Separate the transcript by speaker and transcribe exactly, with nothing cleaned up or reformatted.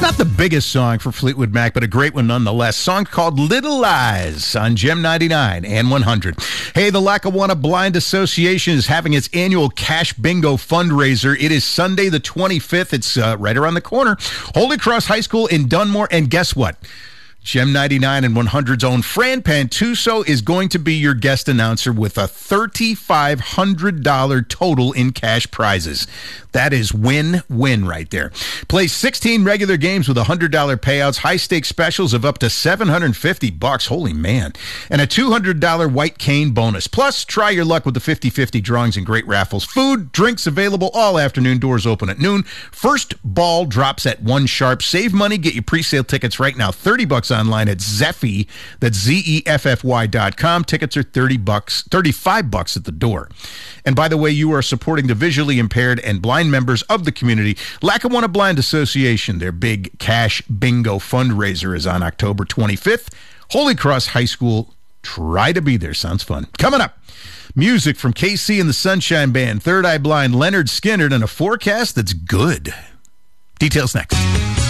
Speaker 1: Not the biggest song for Fleetwood Mac, but a great one nonetheless. Song called Little Lies on Gem ninety-nine and one hundred. Hey, the Lackawanna Blind Association is having its annual Cash Bingo fundraiser. It is Sunday the twenty-fifth. It's uh, right around the corner. Holy Cross High School in Dunmore. And guess what? Gem ninety-nine and one hundred's own Fran Pantuso is going to be your guest announcer with a three thousand five hundred dollars total in cash prizes. That is win-win right there. Play sixteen regular games with one hundred dollars payouts, high-stakes specials of up to seven hundred fifty bucks. Holy man. And a two hundred dollars white cane bonus. Plus, try your luck with the fifty-fifty drawings and great raffles. Food, drinks available all afternoon. Doors open at noon. First ball drops at one sharp. Save money. Get your pre-sale tickets right now. thirty bucks online at Zeffy. That's Z E F F Y dot com. Tickets are thirty bucks, thirty-five bucks at the door. And by the way, you are supporting the visually impaired and blind members of the community. Lackawanna Blind Association, their big cash bingo fundraiser is on October twenty-fifth. Holy Cross High School, try to be there. Sounds fun. Coming up, music from K C and the Sunshine Band, Third Eye Blind, Leonard Skinner, and a forecast that's good. Details next.